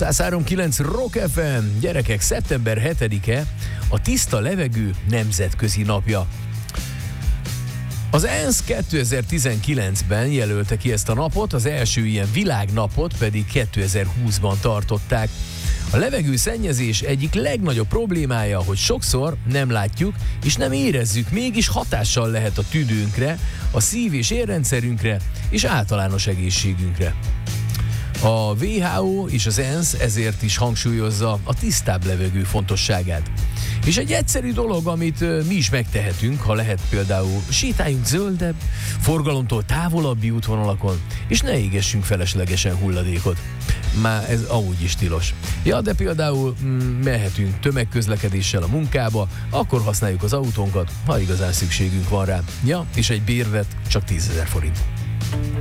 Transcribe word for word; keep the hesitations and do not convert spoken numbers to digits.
száz három kilenc Rock ef em. Gyerekek, szeptember hetedike a tiszta levegő nemzetközi napja. Az ENSZ kétezer-tizenkilencben jelölte ki ezt a napot, az első ilyen világnapot pedig kétezer-húszban tartották. A levegőszennyezés egyik legnagyobb problémája, hogy sokszor nem látjuk és nem érezzük, mégis hatással lehet a tüdőnkre, a szív- és érrendszerünkre és általános egészségünkre. A dupla vé há ó és az ENSZ ezért is hangsúlyozza a tisztább levegő fontosságát. És egy egyszerű dolog, amit mi is megtehetünk, ha lehet, például sétáljunk zöldebb, forgalomtól távolabbi útvonalakon, és ne égessünk feleslegesen hulladékot. Már ez amúgy is tilos. Ja, de például mm, mehetünk tömegközlekedéssel a munkába, akkor használjuk az autónkat, ha igazán szükségünk van rá. Ja, és egy bérvet csak tízezer forint.